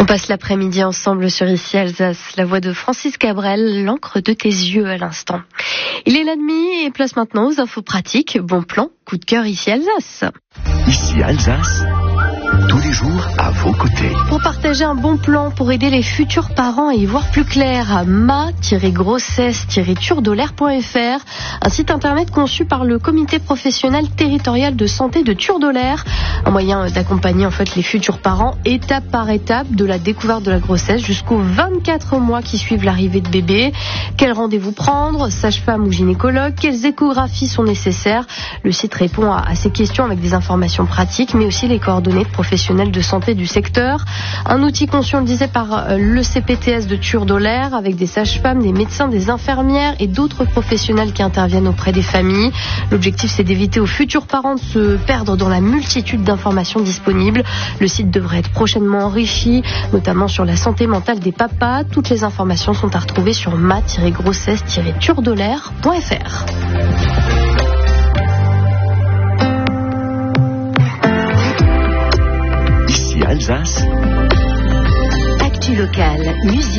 On passe l'après-midi ensemble sur Ici Alsace, la voix de Francis Cabrel, l'encre de tes yeux à l'instant. Il est la demi et place maintenant aux infos pratiques. Bon plan, coup de cœur Ici Alsace. Ici Alsace, tous les jours à vos côtés. Pour partager un bon plan pour aider les futurs parents à y voir plus clair, ma-grossesse-turdolaire.fr, un site internet conçu par le comité professionnel territorial de santé de Turdolaire, un moyen d'accompagner les futurs parents étape par étape de la découverte de la grossesse jusqu'aux 24 mois qui suivent l'arrivée de bébé. Quel rendez-vous prendre, sage-femme ou gynécologue, quelles échographies sont nécessaires. Le site répond à ces questions avec des informations pratiques, mais aussi les coordonnées de professionnels de santé du secteur. Un outil conçu, on le disait, par le CPTS de Turdolaire, avec des sages-femmes, des médecins, des infirmières et d'autres professionnels qui interviennent auprès des familles. L'objectif, c'est d'éviter aux futurs parents de se perdre dans la multitude d'informations disponibles. Le site devrait être prochainement enrichi, notamment sur la santé mentale des papas. Toutes les informations sont à retrouver sur ma-grossesse-turdolaire.fr. Ici Alsace. Actu locale, musique.